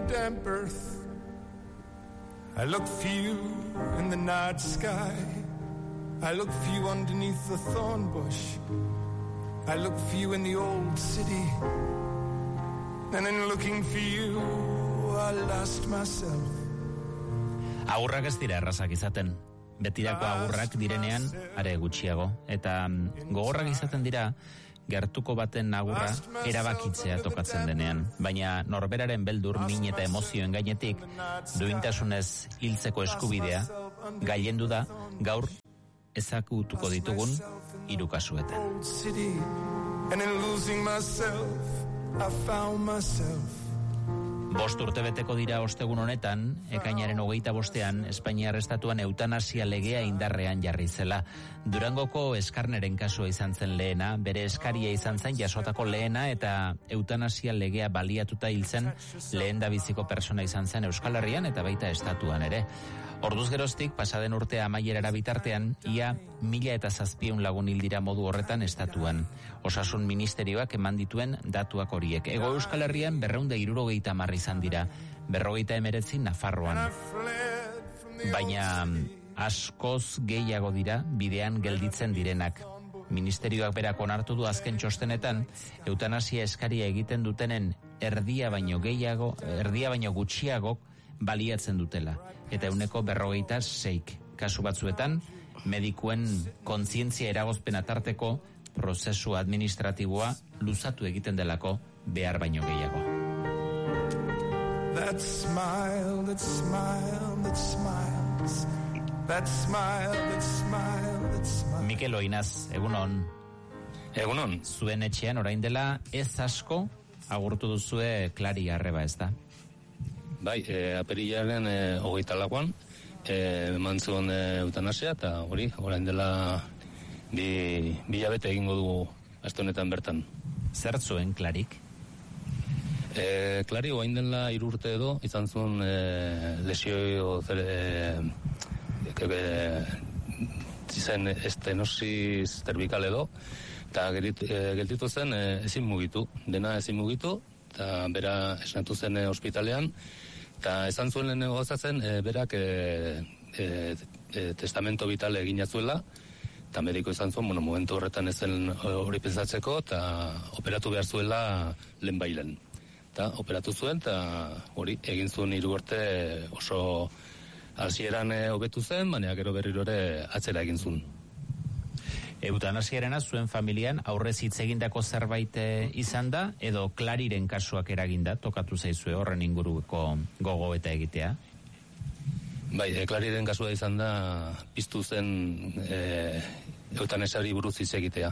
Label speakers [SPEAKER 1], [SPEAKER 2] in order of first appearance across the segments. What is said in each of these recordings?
[SPEAKER 1] damp earth. I look for you in the night sky. I look for you underneath the thorn bush. I look for you in the old city. And in looking for you, I lost myself.
[SPEAKER 2] Agurrak ez dira errazak izaten. Betirako agurrak direnean are gutxiago. Eta gogorrak izaten dira gertuko baten agurra erabakitzea tokatzen denean. Baina norberaren beldur, min eta emozioen gainetik duintasunez hiltzeko eskubidea gailendu da gaur ezagutuko ditugun 3 kasuetan.
[SPEAKER 1] And in losing myself, I found myself.
[SPEAKER 2] 5 urte beteko dira ostegun honetan, ekainaren 25ean, Espainiar estatuan eutanasia legea indarrean jarri zela. Durangoko Eskarneren kasua izan zen lehena, bere eskaria izan zen jasotako lehena eta eutanasia legea baliatuta hil zen lehendabiziko persona izan zen Euskal Herrian eta baita estatuan ere. Orduz geroztik, pasaden urtea amaierara bitartean, ia 1.700 lagun hil dira modu horretan estatuan. Osasun ministerioak eman dituen datuak horiek. Hego Euskal Herrian 270 izan dira, 59 Nafarroan. Baina askoz gehiago dira bidean gelditzen direnak. Ministerioak berak onartu du azken txostenetan, eutanasia eskaria egiten dutenen erdia baino gutxiago baliatzen dutela. Eta 46 kasu batzuetan, medikuen kontzientzia eragozpena tarteko prozesu administratiboa luzatu egiten delako behar baino gehiago.
[SPEAKER 1] That smile, that smile, that smiles. That smile, that smile, that smiles.
[SPEAKER 2] Mikel Oinaz, egunon.
[SPEAKER 3] Egunon.
[SPEAKER 2] Zuen etxean orain dela ez asko agurtu duzue Klari Arreba, ez da?
[SPEAKER 3] Bai, apirilaren 24an eman zuen eutanasia eta orain dela bi hilabete egingo dugu aste honetan bertan.
[SPEAKER 2] Zer zuen Klarik?
[SPEAKER 3] Klari orain dela 3 urte edo izan zuen lesio zen estenosis cervical edo eta gelditu zen ezin mugitu, dena ezin mugitu eta bera esnatu zen ospitalean eta esan zuen lehen gozatzen berak testamento vital egina zuela eta mediko izan zuen, momentu horretan ezen hori pensatzeko eta operatu behar zuela lehenbailen. Eta operatu zuen eta hori egin zuen 3 urte oso hasieran hobetu zen, baina gero berriro ere atzera egin zuen.
[SPEAKER 2] Eutanasiarena zuen familian aurrez hitz egindako zerbait izan da edo Klariren kasuak eraginda tokatu zaizue horren inguruko gogo eta egitea?
[SPEAKER 3] Bai, Klariren kasua izan da piztu zen eutanasiari buruz hitz egitea.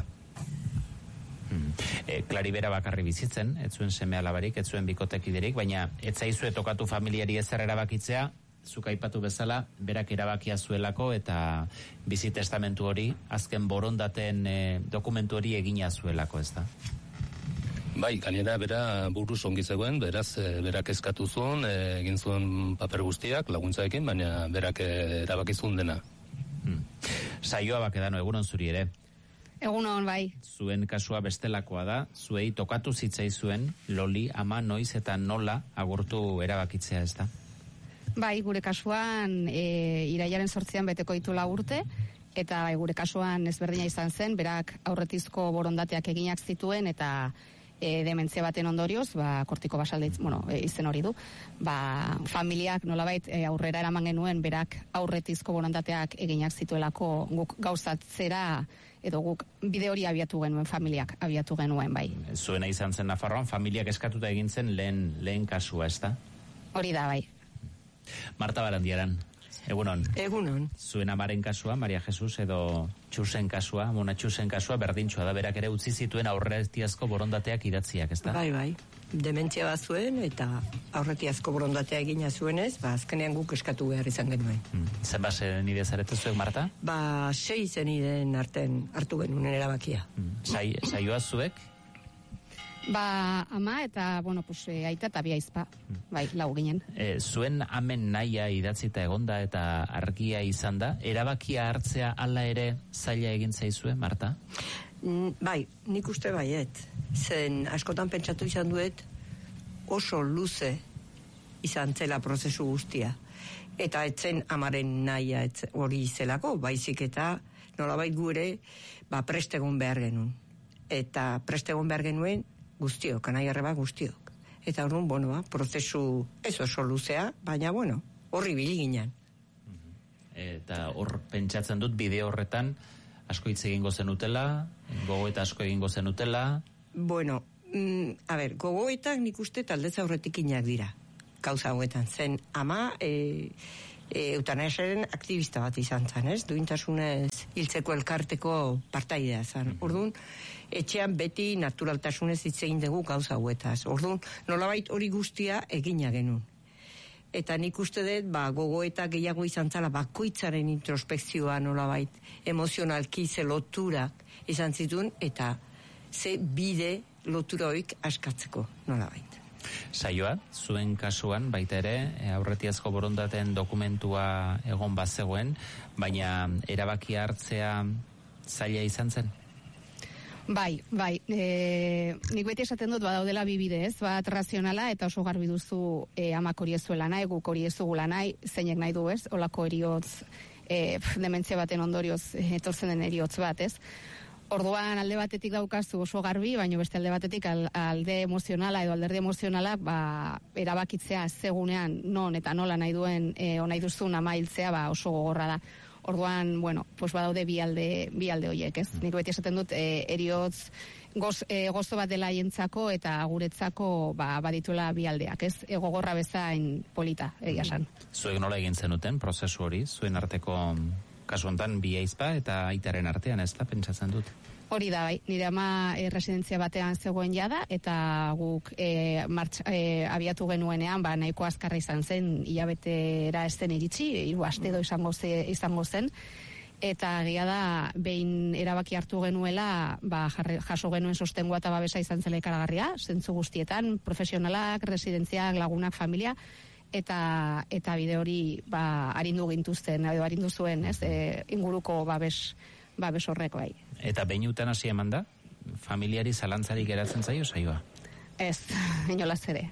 [SPEAKER 2] Klari bera bakarri bizitzen, ez zuen seme alabarik, ez zuen bikotekiderik, baina ez zaizue tokatu familiari ezer erabakitzea, zuk aipatu bezala, berak erabakia zuelako eta bizi testamentu hori, azken borondaten dokumentu hori egina zuelako, ez da?
[SPEAKER 3] Bai, gainera bera buruz ongi zegoen, beraz berak eskatu zuen, egin zuen paper guztiak laguntzaekin, baina berak erabaki zuen dena.
[SPEAKER 2] Saioa bakedano, egunon zuri ere.
[SPEAKER 4] Egunon, bai.
[SPEAKER 2] Zuen kasua bestelakoa da, zuei tokatu zitzaizuen Loli ama noiz eta nola agurtu erabakitzea, ez da?
[SPEAKER 4] Bai, gure kasuan irailaren 8an beteko ditu 4 urte, eta gure kasuan ezberdina izan zen, berak aurretizko borondateak eginak zituen, eta dementzia baten ondorioz, kortiko basaldeitz, izen hori du, familiak nolabait aurrera eraman genuen, berak aurretizko borondateak eginak zituelako guk gauzatzera, edo guk bide hori abiatu genuen, familiak abiatu genuen, bai.
[SPEAKER 2] Zuena izan zen Nafarroan, familiak eskatuta egin zen lehen kasua, ez da?
[SPEAKER 4] Hori da, bai.
[SPEAKER 2] Marta Barandiaran, egunon.
[SPEAKER 5] Egunon.
[SPEAKER 2] Zuen amaren kasua, Maria Jesus, edo Txusen kasua, Mona Txusen kasua, berdintxoa da, berak ere utzi zituen aurretiazko borondateak idatziak, ez da?
[SPEAKER 5] Bai. Dementzia bat zuen, eta aurretiazko borondatea egina zuenez, azkenean guk eskatu behar izan genuen.
[SPEAKER 2] Zenbat nire zarete zuek, Marta?
[SPEAKER 5] 6 zeniden arten hartu genuen erabakia.
[SPEAKER 2] Saioa zuek?
[SPEAKER 4] Ama eta, aita eta biaizpa, bai, lau ginen.
[SPEAKER 2] Zuen amen nahia idatzita egonda eta argia izan da, erabakia hartzea hala ere zaila egin zaizue, Marta?
[SPEAKER 5] Bai, nik uste baiet. Zen askotan pentsatu izan duet oso luze izan zela prozesu guztia. Eta etzen amaren nahia hori zelako, baizik eta nolabait gure prestegon behar genuen. Eta prestegon behar genuen guztiok, anai arreba guztiok. Eta orduan, prozesu ez oso luzea, baina horri biliginen.
[SPEAKER 2] Eta hor pentsatzen dut bideo horretan asko hitz egingo zenutela, gogoeta asko egingo zenutela.
[SPEAKER 5] Gogoetak nik uste taldez aurretik inak dira. Gauza hauetan zen ama eutanasiaren aktivista bat izan zen, ez? Duintasunez hiltzeko elkarteko partaidea zen. Orduan, etxean beti naturaltasunez hitz egin dugu gauza hauetaz. Orduan, nolabait hori guztia egina genuen. Eta nik uste dut, gogoeta gehiago izan zala, bakoitzaren introspekzioa nolabait, emozionalki ze lotura izan zituen, eta ze bide lotura hoik askatzeko nolabait.
[SPEAKER 2] Saioa, zuen kasuan, baita ere, aurretiazko borondateen dokumentua egon bazegoen, baina erabakia hartzea zaila izan zen?
[SPEAKER 4] Bai, nik beti esaten dut badaudela bi bide, ez? Bat razionala eta oso garbi duzu amak hori ez zuela nahi, guk hori ez dugula nahi, zeinek nahi du, ez? Olako eriotz, dementzia baten ondorioz etortzen den eriotz bat, ez? Orduan alde batetik daukazu oso garbi, baina beste alde batetik alde emozionala edo alderdi emozionalak erabakitzea zegunean non eta nola nahi duen nahi duzun ama hiltzea oso gogorra da. Orduan, badaude bi alde horiek, ez? Nik beti esaten dut eriotz gozo bat dela hientzako eta guretzako badituela bi aldeak, ez? Gogorra bezain polita, egia san.
[SPEAKER 2] Zuek nola egin zenuten prozesu hori, zuen arteko kasu honetan bi aizpa eta aitaren artean, ez da, pentsatzen dut?
[SPEAKER 4] Hori da, bai. Nire ama residentzia batean zegoen jada, eta guk abiatu genuenean, nahiko azkarra izan zen, hilabetera ez zen iritsi, 3 aste edo izango zen, eta egia da, behin erabaki hartu genuela, jaso genuen sostengoa eta babesa izan zela ikaragarria, zentzu guztietan, profesionalak, residentziak, lagunak, familia, eta bide hori arindu gintuzten, edo arindu zuen, ez, inguruko babes horrek bai.
[SPEAKER 2] Eta behin eutanasia eman da? Familiari zalantzarik geratzen zaio saioa?
[SPEAKER 4] Ez, inolaz ere.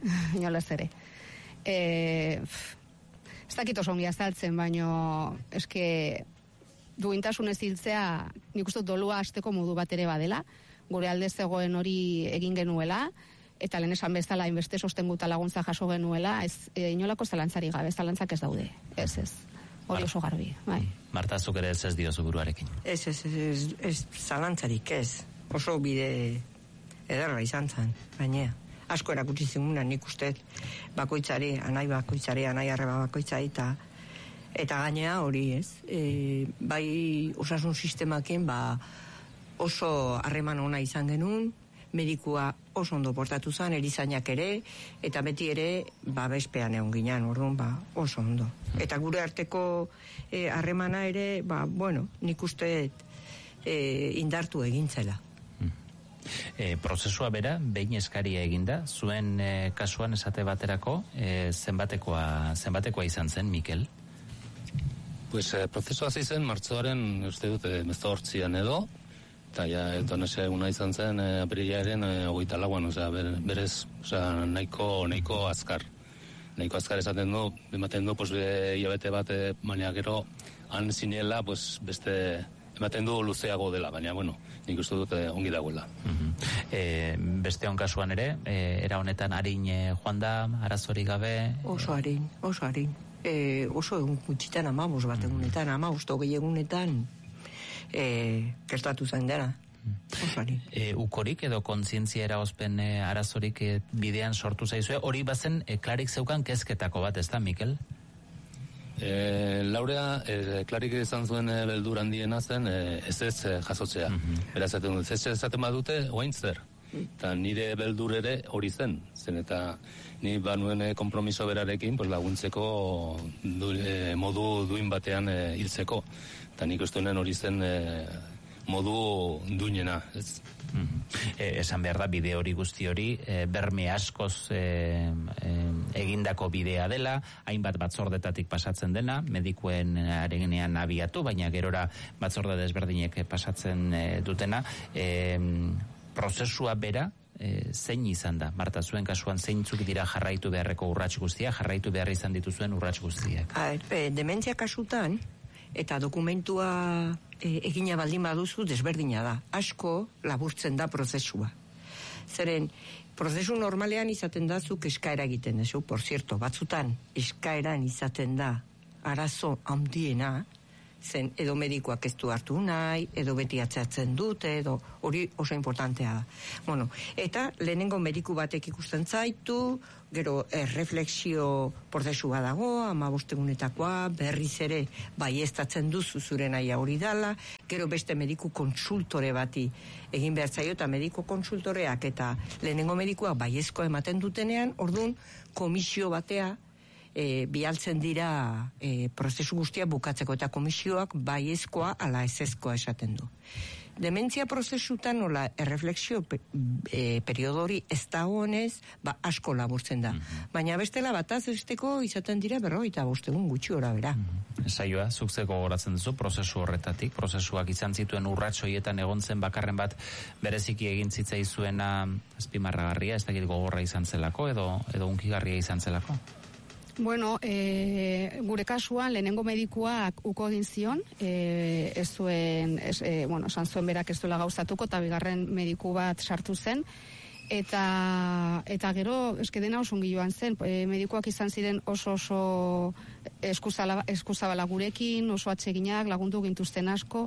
[SPEAKER 4] Ez dakit oso ongi azaltzen, baino eske duintasunez hiltzea nik uste dolua hasteko modu bat ere badela, gure alde zegoen hori egin genuela, eta lehen esan bezala inbeste sostenguta laguntza jaso genuela, ez inolako zalantzari gabe, zalantzak ez daude, ez. Hori oso garbi, bai.
[SPEAKER 2] Marta, zuk ere ez diozu buruarekin.
[SPEAKER 5] Ez zalantzarik ez. Oso bide ederra izan zen, baina asko erakutsi zinguna nik uste bakoitzari, anai arreba bakoitzari, eta gainea hori ez. Bai osasun sistemakin oso harreman ona izan genuen, medikua oso ondo portatu zen, erizainak ere, eta beti ere, bespean egon ginen, orduan, oso ondo. Eta gure arteko harremana ere, nik uste indartu egintzela.
[SPEAKER 2] Prozesua bera, behin eskaria eginda, zuen kasuan esate baterako, zenbatekoa izan zen, Mikel?
[SPEAKER 3] Prozesua zen, martzoaren, uste dut, 18 edo, eta eutanasia eguna izan zen apirilaren 24an, berez, nahiko azkar. Nahiko azkar esaten du, ematen du, hilabete bat, baina gero, han zinela, beste, ematen du luzeago dela, baina, nik uste dut ongi dagoela.
[SPEAKER 2] Beste hon kasuan ere, era honetan harin joan da, arazorik gabe?
[SPEAKER 5] Oso harin. Oso egun gutxitan 15 bat egunetan, 15 egunetan, gertatu zen dena.
[SPEAKER 2] Ukorik edo kontzientzia eraozpen arazorik bidean sortu zaizue, hori bazen klarik zeukan kezketako bat, ez da, Mikel?
[SPEAKER 3] Laurea, klarik izan zuen beldur handiena zen, ez jasotzea. Berazaten dut, ez ezaten badute, oain zer. Eta nire beldur ere hori zen eta ni banuen kompromiso berarekin laguntzeko modu duin batean hiltzeko. Eta nik usteenen hori zen modu duinena, ez?
[SPEAKER 2] Esan behar da, bide hori guzti hori berme askoz egindako bidea dela, hainbat batzordetatik pasatzen dena, medikuen arenean abiatu, baina gerora batzorde desberdinek pasatzen dutena. Prozesua bera, zein izan da? Marta, zuen kasuan zeintzuk dira jarraitu beharreko urrats guztiak, jarraitu behar izan dituzuen urrats guztiak?
[SPEAKER 5] Dementzia kasutan, eta dokumentua egina baldin baduzu desberdina da. Asko laburtzen da prozesua. Zeren, prozesu normalean izaten da zuk eskaera egiten dezu, por cierto, batzutan eskaeran izaten da arazo handiena, zen edo medikoak ez du hartu nahi, edo beti atzeatzen dute, edo hori oso importantea da. Bueno, eta lehenengo mediku batek ikusten zaitu, gero erreflexio prozesua dago, 15 egunetakoa, berriz ere baieztatzen duzu zure nahia hori dala, gero beste mediku konsultore bati egin behar zaio, eta mediku konsultoreak eta lehenengo medikuak baiezko ematen dutenean, orduan komisio batea bialtzen dira prozesu guztia bukatzeko, eta komisioak baiezkoa ala ezezkoa esaten du. Dementzia prozesutan nola erreflexio periodori ez da honez, asko laburtzen da. Baina bestela bataz besteko izaten dira 45 egun gutxi ora bera.
[SPEAKER 2] Saioa, zuk zeko goratzen duzu prozesu horretatik, prozesuak izan zituen urrats horietan egon zen bakarren bat bereziki egin zitzaizuena azpimarragarria, ez dakit gogorra izan zelako edo hunkigarria izan zelako?
[SPEAKER 4] Bueno, gure kasuan lehenengo medikuak uko egin zion, esan zuen berak ez duela gauzatuko, eta bigarren mediku bat sartu zen, eta gero dena oso ongi joan zen, medikuak izan ziren oso eskuzabala gurekin, oso atseginak, lagundu gintuzten asko,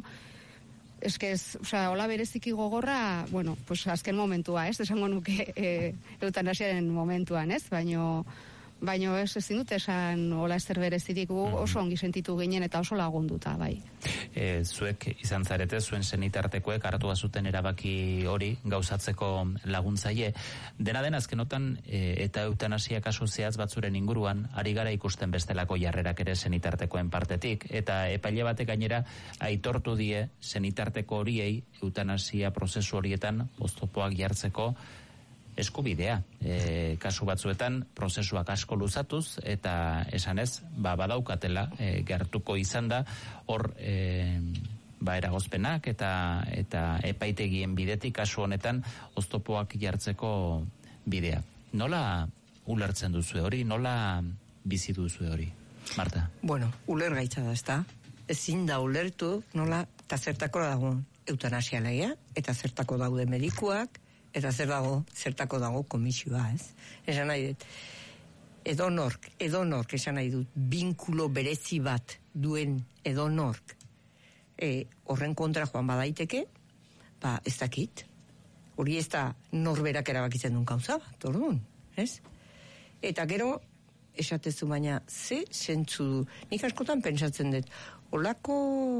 [SPEAKER 4] hola bereziki gogorra, bueno, pues azken momentua, esango nuke eutanasiaren momentuan, baino ezin dut esan hola ezer berezirik, oso ongi sentitu ginen eta oso lagunduta, bai.
[SPEAKER 2] Zuek izan zarete, zuen senitartekoek hartua zuten erabaki hori gauzatzeko laguntzaile. Dena den azkenotan eta eutanasia kasu zehatz batzuren inguruan ari gara ikusten bestelako jarrerak ere senitartekoen partetik, eta epaile batek gainera aitortu die senitarteko horiei eutanasia prozesu horietan oztopoak jartzeko eskubidea. Kasu batzuetan prozesuak asko luzatuz eta esanez, badaukatela gertuko izan da hor eragozpenak eta epaitegien bidetik kasu honetan oztopoak jartzeko bidea. Nola ulertzen duzu hori? Nola bizi duzu hori? Marta?
[SPEAKER 5] Bueno, ulergaitza da, ezta? Ezin da ulertu nola eta zertako dago eutanasia legea eta zertako daude medikuak eta zertako dago komisioa, ez? Esan nahi dut, edonork esan nahi dut, binkulo berezi bat duen edonork horren kontra joan badaiteke, ez dakit. Hori ez da norberak erabakitzen duen gauza bat, orduan, ez? Eta gero, esatezu baina, ze zentzu du? Nik askotan pentsatzen dut, olako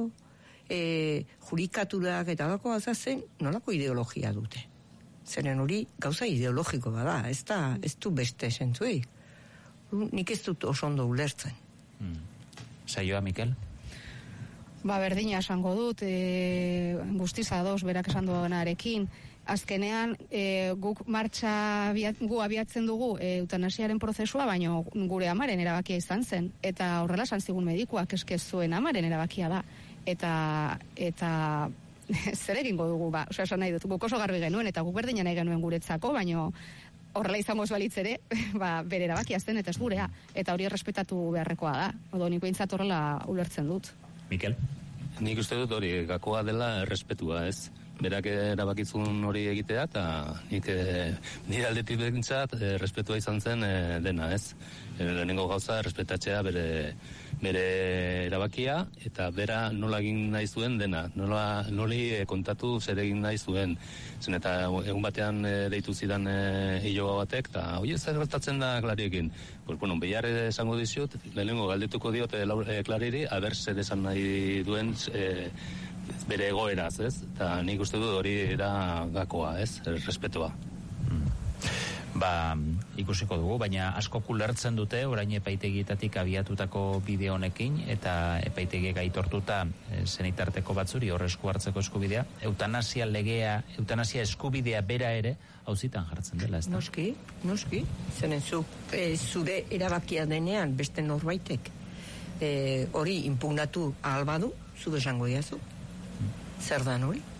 [SPEAKER 5] jurikaturak eta olako gauza zen, nolako ideologia dute? Zeren hori gauza ideologiko bada, ez du beste zentzuik. Nik ez dut oso ondo ulertzen.
[SPEAKER 2] Saioa, Mikel?
[SPEAKER 4] Berdina esango dut, guztiz ados berak esan duenarekin. Azkenean, guk gu abiatzen dugu eutanasiaren prozesua, baino gure amaren erabakia izan zen. Eta horrela esan zigun medikuak, eske zuen amaren erabakia da. Eta zer egingo dugu, esan nahi dut, guk oso garbi genuen, eta guk berdina nahi genuen guretzako, baino horrela izango ez balitz ere, bere erabakia zen, eta ez gurea, eta hori errespetatu beharrekoa da, odo nik behintzat horrela ulertzen dut.
[SPEAKER 2] Mikel?
[SPEAKER 3] Nik uste dut hori, gakoa dela errespetua, ez? Berak erabakitzun hori egitea, eta nik nire aldetik behintzat errespetua izan zen dena, ez? Lehenengo gauza errespetatzea bere erabakia, eta bera nola egin nahi zuen dena, noli kontatu zer egin nahi zuen. Zen eta egun batean deitu zidan hiloga batek, eta hoi zer gertatzen da Klariekin. Pues bueno, behar esango dizut, lehenengo galdetuko diote Klariri, aber zer esan nahi duen bere egoeraz, ez? Eta nik uste dut hori da gakoa, ez? Respetua.
[SPEAKER 2] Ikusiko dugu, baina asko kulertzen dute orain epaitegietatik abiatutako bide honekin, eta epaitegiek aitortuta senitarteko batzuri hor esku hartzeko eskubidea, eutanasia legea, eutanasia eskubidea bera ere auzitan jartzen dela, ez da?
[SPEAKER 5] Noski, zenen zure erabakia denean beste norbaitek hori impugnatu ahal badu, zu esango diazu. Zer dan hori?